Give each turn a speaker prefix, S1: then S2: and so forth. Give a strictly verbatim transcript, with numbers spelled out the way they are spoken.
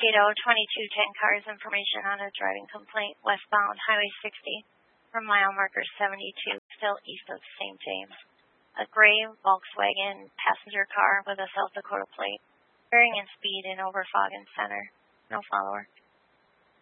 S1: Mankato, twenty-two ten cars, information on a driving complaint westbound Highway sixty from mile marker seventy-two, still east of Saint James. A gray Volkswagen passenger car with a South Dakota plate, varying in speed in over Foggin Center. No follower.